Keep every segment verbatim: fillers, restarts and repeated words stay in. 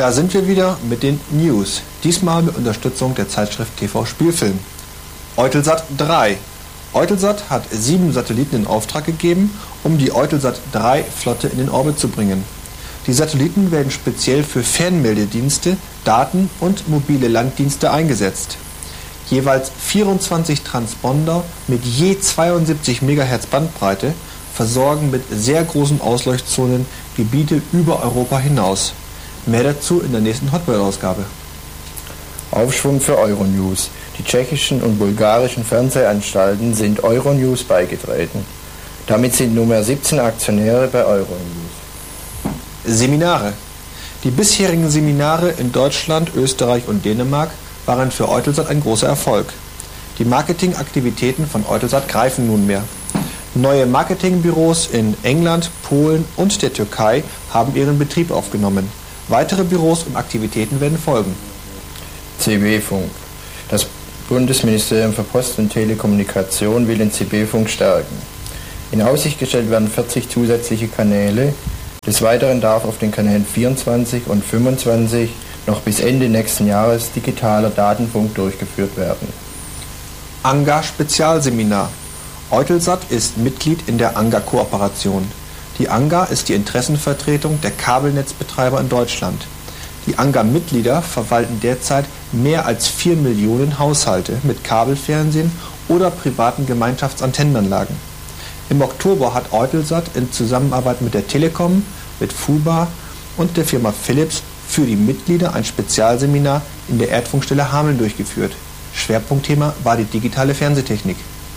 Da sind wir wieder mit den News. Diesmal mit Unterstützung der Zeitschrift T V Spielfilm. Eutelsat drei. Eutelsat hat sieben Satelliten in Auftrag gegeben, um die Eutelsat drei Flotte in den Orbit zu bringen. Die Satelliten werden speziell für Fernmeldedienste, Daten und mobile Landdienste eingesetzt. Jeweils vierundzwanzig Transponder mit je zweiundsiebzig Megahertz Bandbreite versorgen mit sehr großen Ausleuchtzonen Gebiete über Europa hinaus. Mehr dazu in der nächsten Hotbird-Ausgabe. Aufschwung für Euronews. Die tschechischen und bulgarischen Fernsehanstalten sind Euronews beigetreten. Damit sind nunmehr siebzehn Aktionäre bei Euronews. Seminare. Die bisherigen Seminare in Deutschland, Österreich und Dänemark waren für Eutelsat ein großer Erfolg. Die Marketingaktivitäten von Eutelsat greifen nunmehr. Neue Marketingbüros in England, Polen und der Türkei haben ihren Betrieb aufgenommen. Weitere Büros und Aktivitäten werden folgen. C B-Funk. Das Bundesministerium für Post und Telekommunikation will den C B-Funk stärken. In Aussicht gestellt werden vierzig zusätzliche Kanäle. Des Weiteren darf auf den Kanälen vierundzwanzig und fünfundzwanzig noch bis Ende nächsten Jahres digitaler Datenfunk durchgeführt werden. ANGA Spezialseminar. Eutelsat ist Mitglied in der ANGA-Kooperation. Die ANGA ist die Interessenvertretung der Kabelnetzbetreiber in Deutschland. Die ANGA-Mitglieder verwalten derzeit mehr als vier Millionen Haushalte mit Kabelfernsehen oder privaten Gemeinschaftsantennenanlagen. Im Oktober hat Eutelsat in Zusammenarbeit mit der Telekom, mit FUBA und der Firma Philips für die Mitglieder ein Spezialseminar in der Erdfunkstelle Hameln durchgeführt. Schwerpunktthema war die digitale Fernsehtechnik.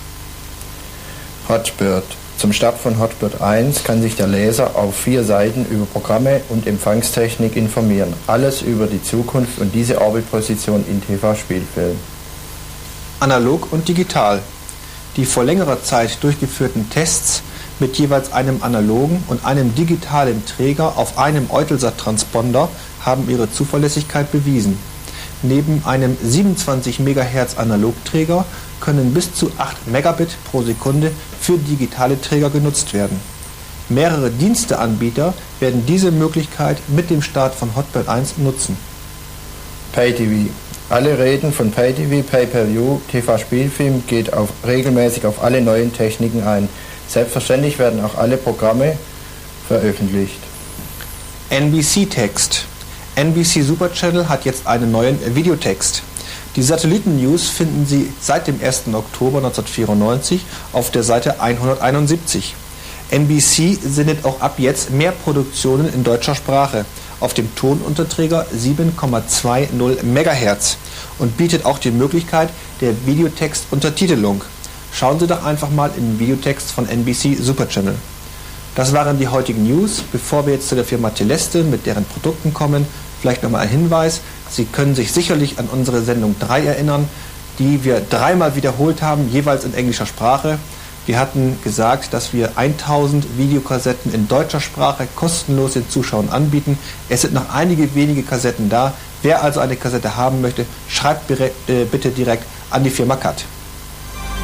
Hotbird. Zum Start von Hotbird eins kann sich der Leser auf vier Seiten über Programme und Empfangstechnik informieren. Alles über die Zukunft und diese Orbitposition in T V Spielfilm. Analog und digital. Die vor längerer Zeit durchgeführten Tests mit jeweils einem analogen und einem digitalen Träger auf einem Eutelsat-Transponder haben ihre Zuverlässigkeit bewiesen. Neben einem siebenundzwanzig Megahertz Analogträger können bis zu acht Megabit pro Sekunde für digitale Träger genutzt werden. Mehrere Diensteanbieter werden diese Möglichkeit mit dem Start von Hotbird eins nutzen. Pay-T V. Alle Reden von Pay-T V, Pay-Per-View, T V Spielfilm geht auf, regelmäßig auf alle neuen Techniken ein. Selbstverständlich werden auch alle Programme veröffentlicht. N B C-Text. N B C Super Channel hat jetzt einen neuen Videotext. Die Satelliten-News finden Sie seit dem ersten Oktober neunzehnhundertvierundneunzig auf der Seite hunderteinundsiebzig. N B C sendet auch ab jetzt mehr Produktionen in deutscher Sprache auf dem Tonunterträger sieben Komma zwanzig Megahertz und bietet auch die Möglichkeit der Videotextuntertitelung. Schauen Sie doch einfach mal in den Videotext von N B C Super Channel. Das waren die heutigen News. Bevor wir jetzt zu der Firma Teleste mit deren Produkten kommen, vielleicht nochmal ein Hinweis. Sie können sich sicherlich an unsere Sendung drei erinnern, die wir dreimal wiederholt haben, jeweils in englischer Sprache. Wir hatten gesagt, dass wir tausend Videokassetten in deutscher Sprache kostenlos den Zuschauern anbieten. Es sind noch einige wenige Kassetten da. Wer also eine Kassette haben möchte, schreibt bitte direkt an die Firma Cut.